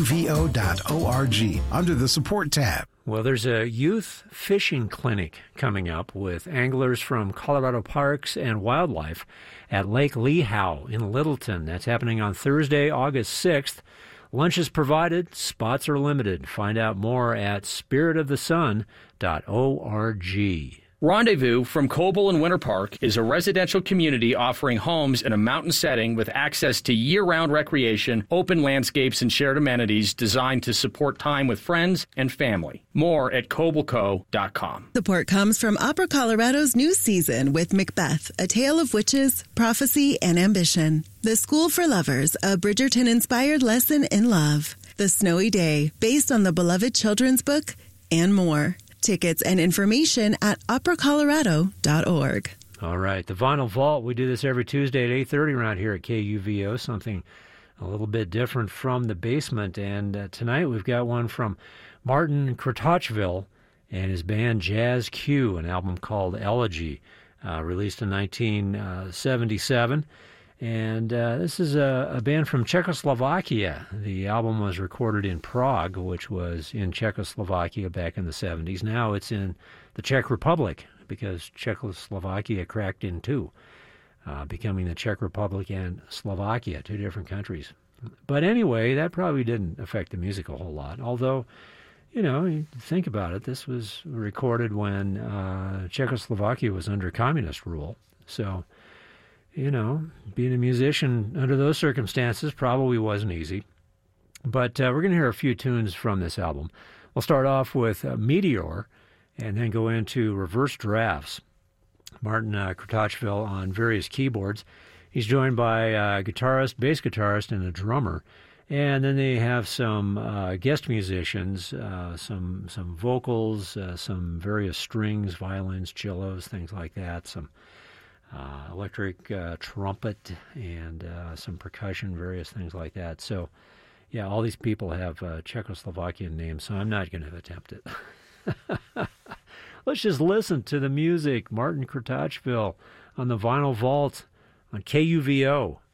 kuvo.org under the Support tab. Well, there's a youth fishing clinic coming up with anglers from Colorado Parks and Wildlife at Lake Lehow in Littleton. That's happening on Thursday, August 6th. Lunch is provided. Spots are limited. Find out more at spiritofthesun.org. Rendezvous from Coble and Winter Park is a residential community offering homes in a mountain setting with access to year-round recreation, open landscapes, and shared amenities designed to support time with friends and family. More at cobleco.com. Support comes from Opera Colorado's new season with Macbeth, A Tale of Witches, Prophecy, and Ambition. The School for Lovers, a Bridgerton-inspired lesson in love. The Snowy Day, based on the beloved children's book, and more. Tickets and information at operacolorado.org. All right, the Vinyl Vault. We do this every Tuesday at 8:30 around here at KUVO, something a little bit different from the basement. And tonight we've got one from Martin Kratochvil and his band Jazz Q, an album called Elegy, released in 1977. And this is a band from Czechoslovakia. The album was recorded in Prague, which was in Czechoslovakia back in the 70s. Now it's in the Czech Republic because Czechoslovakia cracked in two, becoming the Czech Republic and Slovakia, two different countries. But anyway, that probably didn't affect the music a whole lot. Although, you know, you think about it, this was recorded when Czechoslovakia was under communist rule. So, you know, being a musician under those circumstances probably wasn't easy. But we're going to hear a few tunes from this album. We'll start off with Meteor and then go into Reverse Drafts. Martin Kratochvil on various keyboards. He's joined by a guitarist, bass guitarist, and a drummer. And then they have some guest musicians, some vocals, some various strings, violins, cellos, things like that, some electric trumpet, and some percussion, various things like that. So, yeah, all these people have Czechoslovakian names, so I'm not going to attempt it. Let's just listen to the music. Martin Kratochvil on the Vinyl Vault on KUVO.